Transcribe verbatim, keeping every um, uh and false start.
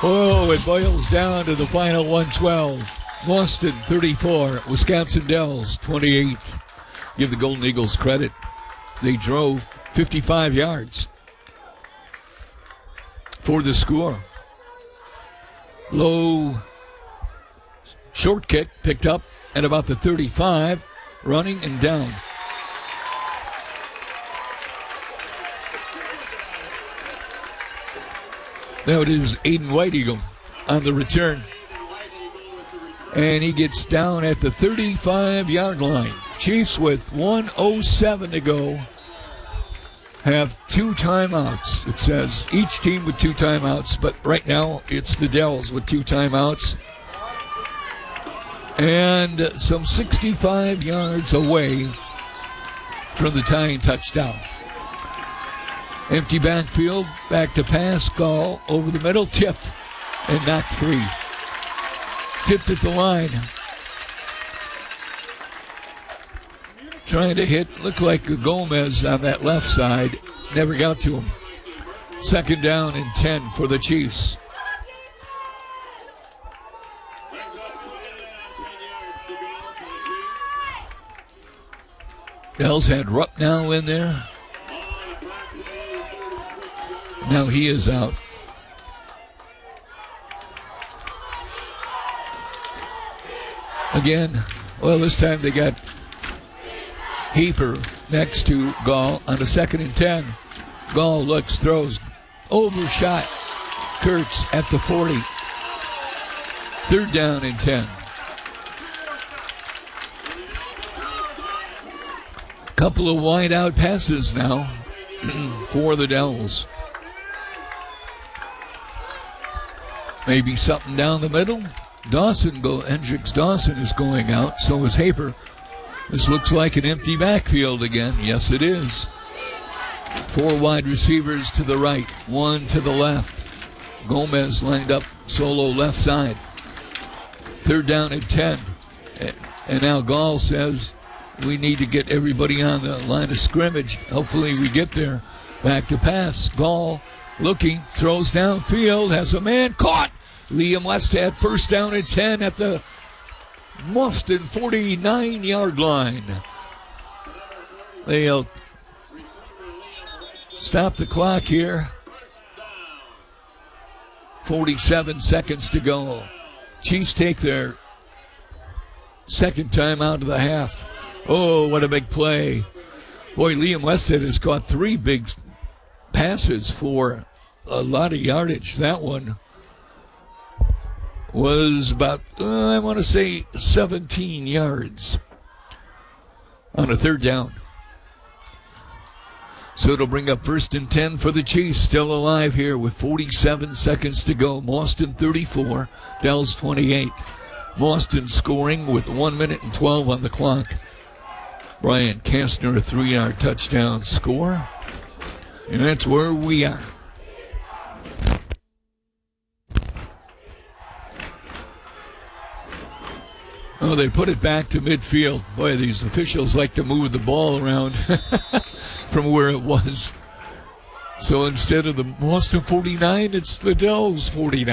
Oh, it boils down to the final one twelve. Boston thirty-four, Wisconsin Dells twenty-eight. Give the Golden Eagles credit. They drove fifty-five yards for the score. Low short kick picked up at about the thirty-five, running and down. Now it is Aiden White Eagle on the return. And he gets down at the thirty-five-yard line. Chiefs with one oh seven to go have two timeouts. It says each team with two timeouts, but right now it's the Dells with two timeouts. And some sixty-five yards away from the tying touchdown. Empty backfield, back to pass, Gall over the middle, tipped and knocked free. Tipped at the line. Trying to hit, looked like a Gomez on that left side. Never got to him. Second down and ten for the Chiefs. Dells had Rupp now in there. Now he is out. Again, well, this time they got Heeper next to Gall on a second and ten. Gall looks, throws, overshot. Kurtz at the forty. Third down and ten. Couple of wide out passes now for the Dells. Maybe something down the middle. Dawson go. Hendricks Dawson is going out. So is Haper. This looks like an empty backfield again. Yes, it is. Four wide receivers to the right, one to the left. Gomez lined up solo left side. Third down and ten. And now Gall says we need to get everybody on the line of scrimmage. Hopefully we get there. Back to pass. Gall looking, throws downfield, has a man caught. Liam Westhead first down and ten at the Boston forty-nine-yard line. They'll stop the clock here. forty-seven seconds to go. Chiefs take their second time out of the half. Oh, what a big play. Boy, Liam Westhead has caught three big passes for a lot of yardage. That one was about, uh, I want to say, seventeen yards on a third down. So it'll bring up first and ten for the Chiefs. Still alive here with forty-seven seconds to go. Boston thirty-four, Dells twenty-eight. Boston scoring with one minute and twelve on the clock. Brian Kastner, a three-yard touchdown score. And that's where we are. Oh, they put it back to midfield. Boy, these officials like to move the ball around from where it was. So instead of the Boston forty-nine, it's the Dells forty-nine.